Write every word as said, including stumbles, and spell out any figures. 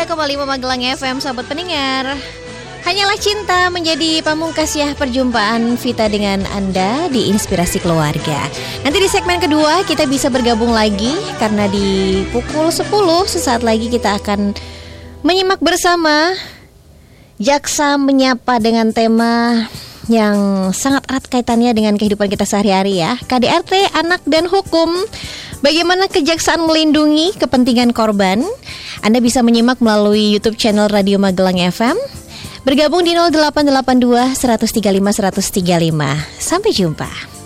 tiga koma lima Magelang F M, sahabat pendengar. Hanyalah cinta menjadi pamungkas ya perjumpaan Vita dengan Anda di Inspirasi Keluarga. Nanti di segmen kedua kita bisa bergabung lagi, karena di pukul sepuluh sesaat lagi kita akan menyimak bersama Jaksa Menyapa dengan tema yang sangat erat kaitannya dengan kehidupan kita sehari-hari ya. K D R T, anak dan hukum. Bagaimana kejaksaan melindungi kepentingan korban? Anda bisa menyimak melalui YouTube channel Radio Magelang F M. Bergabung di nol delapan delapan dua, satu tiga lima, satu tiga lima. Sampai jumpa.